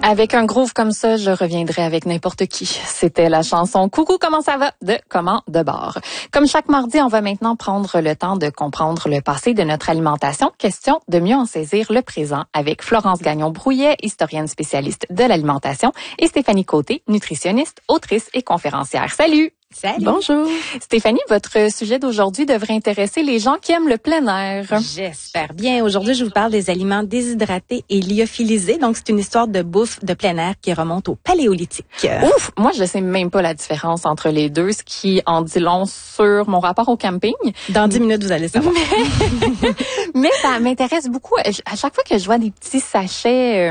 Avec un groove comme ça, je reviendrai avec n'importe qui. C'était la chanson Coucou, comment ça va de Comment de bord. Comme chaque mardi, on va maintenant prendre le temps de comprendre le passé de notre alimentation. Question de mieux en saisir le présent avec Florence Gagnon-Brouillet, historienne spécialiste de l'alimentation, et Stéphanie Côté, nutritionniste, autrice et conférencière. Salut! Salut. Bonjour. Stéphanie, votre sujet d'aujourd'hui devrait intéresser les gens qui aiment le plein air. J'espère bien. Aujourd'hui, je vous parle des aliments déshydratés et lyophilisés. Donc, c'est une histoire de bouffe de plein air qui remonte au Paléolithique. Ouf! Moi, je sais même pas la différence entre les deux, ce qui en dit long sur mon rapport au camping. Dans 10 minutes, vous allez savoir. Mais ça m'intéresse beaucoup. À chaque fois que je vois des petits sachets